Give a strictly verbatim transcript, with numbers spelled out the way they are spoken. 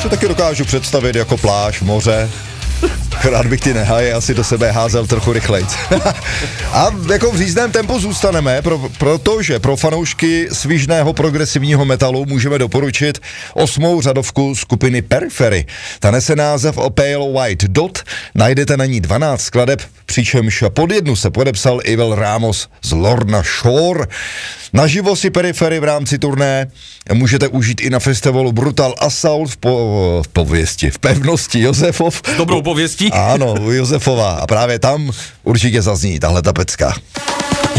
si taky dokážu představit jako pláž, moře. Rád bych ty nehaje asi do sebe házel trochu rychlejc. A jako v řízném tempu zůstaneme, pro, protože pro fanoušky svižného progresivního metalu můžeme doporučit osmou řadovku skupiny Periphery. Ta nese název O Pale White Dot, najdete na ní dvanáct skladeb, přičemž pod jednu se podepsal Ivel Ramos z Lorna Shore. Naživo si Periphery v rámci turné můžete užít i na festivalu Brutal Assault v, po, v pověsti, v pevnosti Josefov. Dobrou pověstí. Ano, u Josefova. A právě tam určitě zazní tahle ta pecka.